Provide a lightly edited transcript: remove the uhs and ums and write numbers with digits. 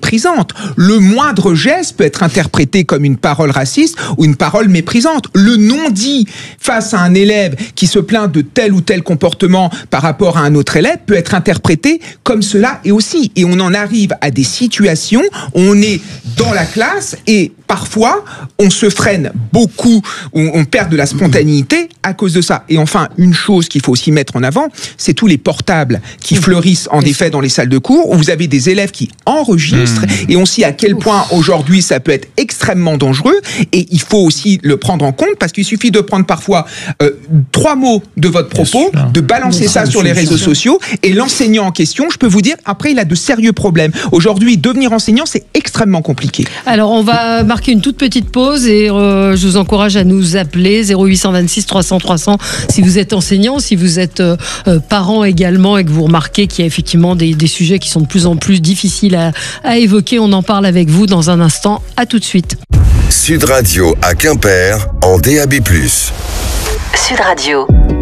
méprisante. Le moindre geste peut être interprété comme une parole raciste ou une parole méprisante. Le non-dit face à un élève qui se plaint de tel ou tel comportement par rapport à un autre élève peut être interprété comme cela et aussi. Et on en arrive à des situations où on est dans la classe et parfois on se freine beaucoup, on perd de la spontanéité à cause de ça. Et enfin, une chose qu'il faut aussi mettre en avant, c'est tous les portables qui fleurissent en effet dans les salles de cours, où vous avez des élèves qui enregistrent, et on sait à quel point aujourd'hui ça peut être extrêmement dangereux, et il faut aussi le prendre en compte, parce qu'il suffit de prendre parfois 3 mots de votre propos, de balancer ça sur les réseaux sociaux, et l'enseignant en question, je peux vous dire, après il a de sérieux problèmes. Aujourd'hui, devenir enseignant, c'est extrêmement compliqué. Alors on va marquer une toute petite pause, et je vous encourage à nous appeler 0826 300 300 si vous êtes enseignant, si vous êtes parent également, et que vous remarquez qu'il y a effectivement des sujets qui sont de plus en plus difficiles à évoquer. On en parle avec vous dans un instant. À tout de suite. Sud Radio à Quimper en DAB+. Sud Radio.